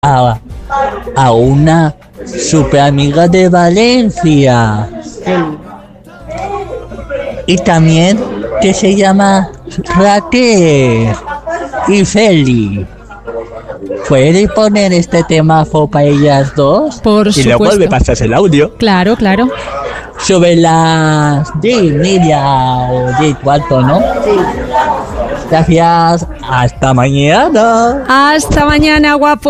a, a una super amiga de Valencia. Y también que se llama Raquel y Feli. ¿Puede poner este temazo para ellas dos? Por y luego supuesto. me pasas el audio. Claro, claro. Sobre las 10 media o 10 cuarto, ¿no? Sí. Gracias. Hasta mañana. Hasta mañana, guapo.